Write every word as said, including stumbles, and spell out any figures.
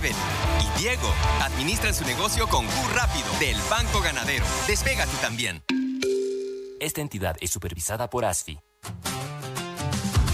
Evelyn y Diego administran su negocio con Q Rápido del Banco Ganadero. Despega tú también. Esta entidad es supervisada por A S F I.